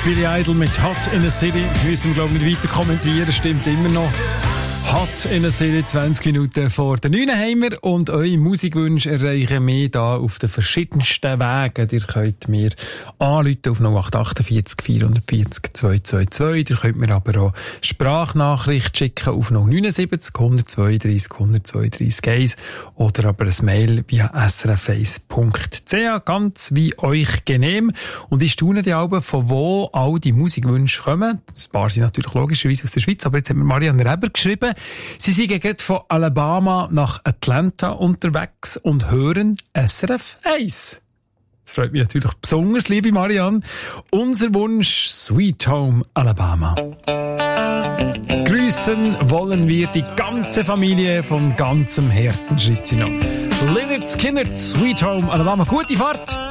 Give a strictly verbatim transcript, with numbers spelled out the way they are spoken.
Billy Idol mit Hot in a City. Müssen wir, glaube ich, nicht weiter kommentieren. Stimmt immer noch. Hot in a City, zwanzig Minuten vor der neun haben wir. Und eure Musikwünsche erreichen wir hier auf den verschiedensten Wegen. Ihr könnt mir anrufen auf null acht acht vier vier vier null zwei zwei zwei. Ihr könnt mir aber auch Sprachnachricht schicken auf null neun sieben null eins zwei drei eins zwei drei eins oder aber ein Mail via s r f eins punkt c h, ganz wie euch genehm. Und ich staune die Alben, von wo all die Musikwünsche kommen. Ein paar sind natürlich logischerweise aus der Schweiz, aber jetzt hat mir Marianne Reber geschrieben, sie sind gerade von Alabama nach Atlanta unterwegs und hören S R F eins. Das freut mich natürlich besonders, liebe Marianne. Unser Wunsch, Sweet Home Alabama. Grüßen wollen wir die ganze Familie von ganzem Herzen, schreibt sie noch. Lynyrd Skynyrd, Sweet Home Alabama. Gute Fahrt!